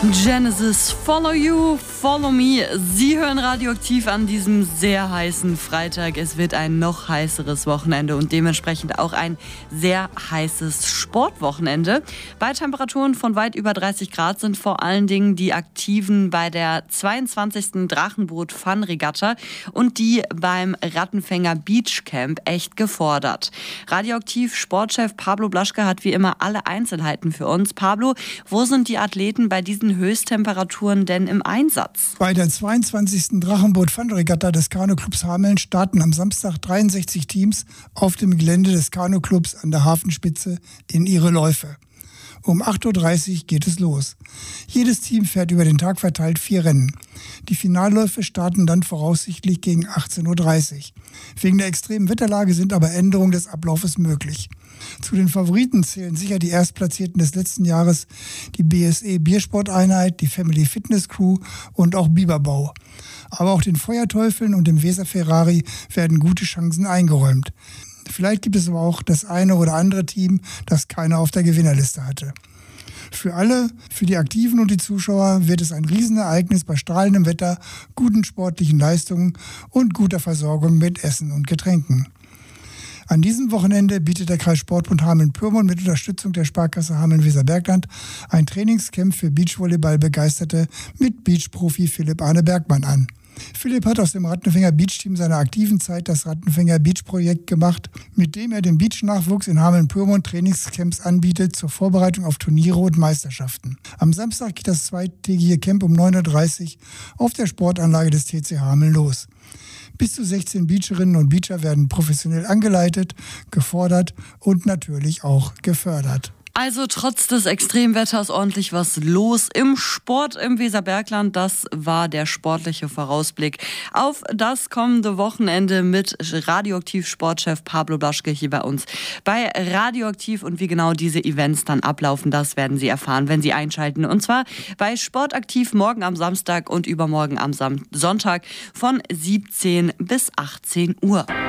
Genesis, Follow You, Follow Me. Sie hören Radioaktiv an diesem sehr heißen Freitag. Es wird ein noch heißeres Wochenende und dementsprechend auch ein sehr heißes Sportwochenende. Bei Temperaturen von weit über 30 Grad sind vor allen Dingen die Aktiven bei der 22. Drachenboot-Fun-Regatta und die beim Rattenfänger Beach Camp echt gefordert. Radioaktiv-Sportchef Pablo Blaschke hat wie immer alle Einzelheiten für uns. Pablo, wo sind die Athleten bei diesen Höchsttemperaturen denn im Einsatz? Bei der 22. Drachenboot-Fun-Regatta des Kanuclubs Hameln starten am Samstag 63 Teams auf dem Gelände des Kanuclubs an der Hafenspitze in ihre Läufe. Um 8.30 Uhr geht es los. Jedes Team fährt über den Tag verteilt 4 Rennen. Die Finalläufe starten dann voraussichtlich gegen 18.30 Uhr. Wegen der extremen Wetterlage sind aber Änderungen des Ablaufes möglich. Zu den Favoriten zählen sicher die Erstplatzierten des letzten Jahres, die BSE Biersporteinheit, die Family Fitness Crew und auch Biberbau. Aber auch den Feuerteufeln und dem Weser Ferrari werden gute Chancen eingeräumt. Vielleicht gibt es aber auch das eine oder andere Team, das keiner auf der Gewinnerliste hatte. Für alle, für die Aktiven und die Zuschauer wird es ein Riesenereignis bei strahlendem Wetter, guten sportlichen Leistungen und guter Versorgung mit Essen und Getränken. An diesem Wochenende bietet der Kreissportbund Hameln-Pyrmont mit Unterstützung der Sparkasse Hameln-Weserbergland ein Trainingscamp für Beachvolleyball-Begeisterte mit Beachprofi Philipp Arne Bergmann an. Philipp hat aus dem Rattenfänger Beach-Team seiner aktiven Zeit das Rattenfänger Beach-Projekt gemacht, mit dem er dem Beach-Nachwuchs in Hameln-Pyrmont Trainingscamps anbietet zur Vorbereitung auf Turniere und Meisterschaften. Am Samstag geht das zweitägige Camp um 9.30 Uhr auf der Sportanlage des TC Hameln los. Bis zu 16 Beacherinnen und Beacher werden professionell angeleitet, gefordert und natürlich auch gefördert. Also trotz des Extremwetters ordentlich was los im Sport im Weserbergland. Das war der sportliche Vorausblick auf das kommende Wochenende mit Radioaktiv-Sportchef Pablo Blaschke hier bei uns bei Radioaktiv. Und wie genau diese Events dann ablaufen, das werden Sie erfahren, wenn Sie einschalten. Und zwar bei Sportaktiv morgen am Samstag und übermorgen am Sonntag von 17 bis 18 Uhr.